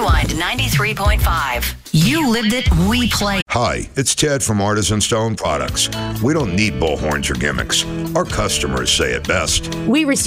Rewind 93.5. You lived it, we played. Hi, it's Ted from Artisan Stone Products. We don't need bullhorns or gimmicks. Our customers say it best. We receive